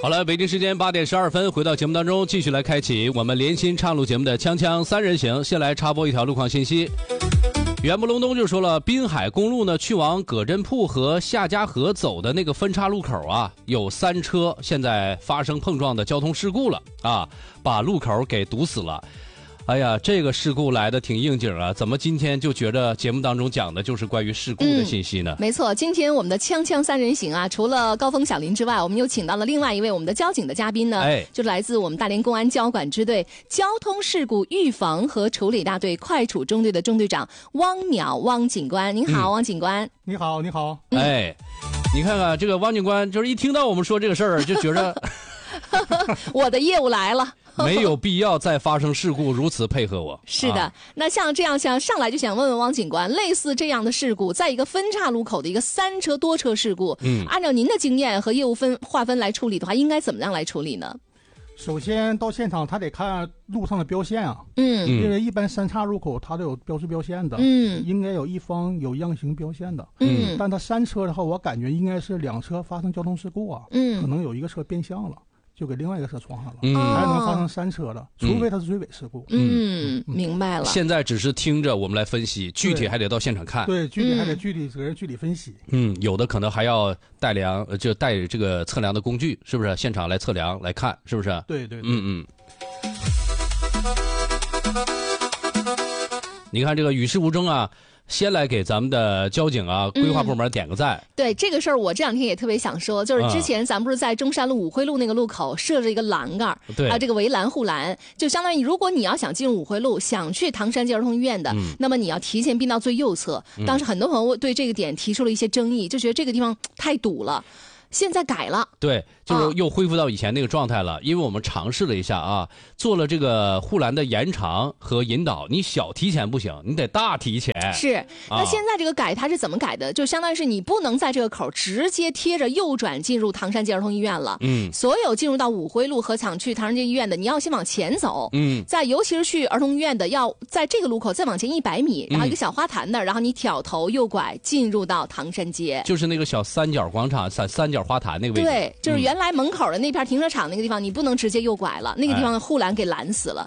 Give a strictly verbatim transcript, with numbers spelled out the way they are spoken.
好了，北京时间八点十二分，回到节目当中，继续来开启我们连心畅路节目的锵锵三人行。先来插播一条路况信息。远不隆冬就说了，滨海公路呢去往葛振铺和夏家河走的那个分岔路口啊，有三车现在发生碰撞的交通事故了啊，把路口给堵死了。哎呀，这个事故来的挺应景啊！怎么今天就觉得节目当中讲的就是关于事故的信息呢？ 嗯、没错，今天我们的锵锵三人行啊，除了高峰、小林之外，我们又请到了另外一位我们的交警的嘉宾呢， 哎， 就是来自我们大连公安交管支队交通事故预防和处理大队快处中队的中队长汪淼汪警官。您好，嗯、汪警官。 你好，你好。 嗯、 哎，你看看这个汪警官，就是一听到我们说这个事儿，就觉得我的业务来了。 没有必要再发生事故，如此配合我。 是的、啊、那像这样像上来就想问问汪警官，类似这样的事故，在一个分岔路口的一个三车多车事故，嗯，按照您的经验和业务分划分来处理的话，应该怎么样来处理呢？ 首先到现场他得看路上的标线啊， 嗯， 因为一般三岔路口它都有标识标线的， 嗯， 应该有一方有样形标线的， 嗯， 但它三车的话，我感觉应该是两车发生交通事故啊， 嗯， 可能有一个车变向了，就给另外一个车撞上了， 嗯， 还能发生三车的，除非它是追尾事故。 嗯，嗯明白了。 现在只是听着我们来分析，具体还得到现场看。 对，具体还得具体责任具体分析。 嗯，有的可能还要带量，就带这个测量的工具，是不是？现场来测量来看，是不是？ 对对对。 嗯嗯。你看这个与世无争啊。先来给咱们的交警啊、规划部门点个赞。 嗯、对这个事儿，我这两天也特别想说，就是之前咱们不是在中山路五惠路那个路口设置一个栏杆， 对啊，这个围栏护栏，就相当于如果你要想进入五惠路，想去唐山街儿童医院的，嗯、那么你要提前并到最右侧。当时很多朋友对这个点提出了一些争议，就觉得这个地方太堵了。现在改了， 对，就是又恢复到以前那个状态了。啊、因为我们尝试了一下啊，做了这个护栏的延长和引导，你小提前不行，你得大提前。 是， 啊、 那现在这个改它是怎么改的？就相当于是你不能在这个口直接贴着右转进入唐山街儿童医院了。 嗯， 所有进入到五惠路和想去唐山街医院的，你要先往前走。 嗯， 在尤其是去儿童医院的，要在这个路口再往前一百米，然后一个小花坛那儿，然后你挑头右拐进入到唐山街， 就是那个小三角广场、三三角花坛那个位置。 对。就是原来门口的那片停车场那个地方，你不能直接右拐了，那个地方护栏给拦死了。